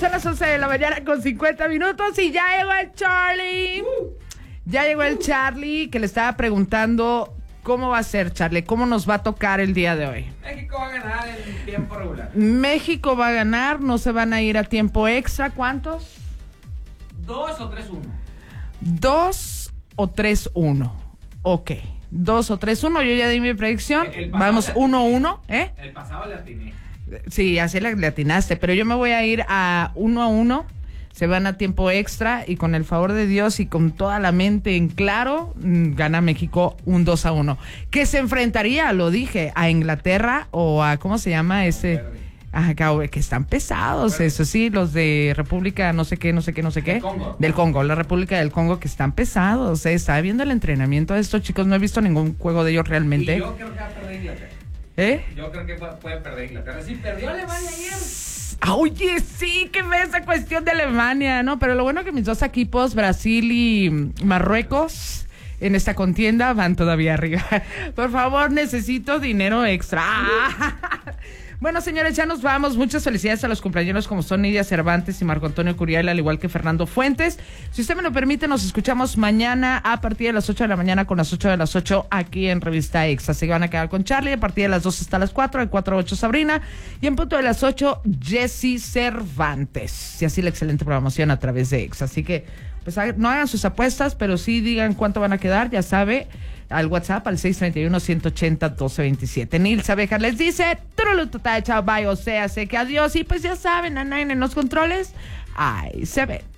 Son las 11 de la mañana con 50 minutos y ya llegó el Charlie. Ya llegó el Charlie, que le estaba preguntando cómo va a ser, Charlie, cómo nos va a tocar el día de hoy. México va a ganar en tiempo regular. México va a ganar, no se van a ir a tiempo extra. ¿Cuántos? 2 o 3-1. 2 o 3-1. Ok. 2 o 3-1, yo ya di mi predicción. Vamos 1-1, ¿eh? El pasado le atiné. Sí, así le atinaste, pero yo me voy a ir a 1-1. Se van a tiempo extra y con el favor de Dios y con toda la mente en claro, gana México un 2-1. Que se enfrentaría, lo dije, a Inglaterra o a, ¿cómo se llama ese? Que están pesados, eso sí, los de República no sé qué. Congo. Del Congo, la República del Congo, que están pesados. Estaba viendo el entrenamiento de estos chicos, no he visto ningún juego de ellos realmente. Y yo creo que va a perder Inglaterra. Yo creo que puede perder Inglaterra. Sí, perdió Alemania ayer. Oye, sí, que ve esa cuestión de Alemania, ¿no? Pero lo bueno que mis dos equipos, Brasil y Marruecos, en esta contienda van todavía arriba. Por favor, necesito dinero extra. Bueno, señores, ya nos vamos. Muchas felicidades a los cumpleaños como son Nidia Cervantes y Marco Antonio Curiel, al igual que Fernando Fuentes. Si usted me lo permite, nos escuchamos mañana a partir de las 8 de la mañana con las 8 de las 8 aquí en Revista Exa. Se van a quedar con Charlie a partir de las 2 hasta las 4, de 4 a 8 Sabrina y en punto de las 8 Jessy Cervantes. Y así la excelente programación a través de Exa. Así que, pues no hagan sus apuestas, pero sí digan cuánto van a quedar, ya sabe, al WhatsApp al 631-180-1227. Nilsa Abeja les dice, chao, bye, o sea, sé que adiós, y pues ya saben, a Nine en los controles, ahí se ve.